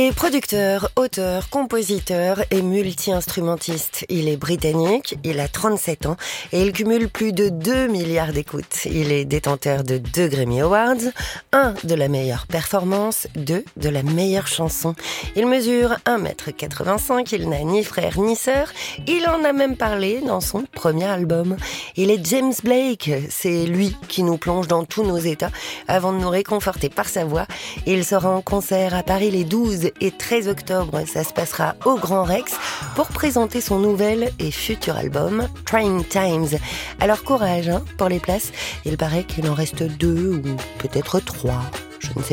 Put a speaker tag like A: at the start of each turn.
A: est producteur, auteur, compositeur et multi-instrumentiste. Il est britannique, il a 37 ans et il cumule plus de 2 milliards d'écoutes. Il est détenteur de 2 Grammy Awards, 1 de la meilleure performance, 2 de la meilleure chanson. Il mesure 1m85, il n'a ni frère ni sœur. Il en a même parlé dans son premier album. Il est James Blake, c'est lui qui nous plonge dans tous nos états avant de nous réconforter par sa voix. Il sera en concert à Paris les 12 et 13 octobre. Ça se passera au Grand Rex pour présenter son nouvel et futur album Trying Times. Alors courage pour les places. Il paraît qu'il en reste 2 ou peut-être 3. Je ne sais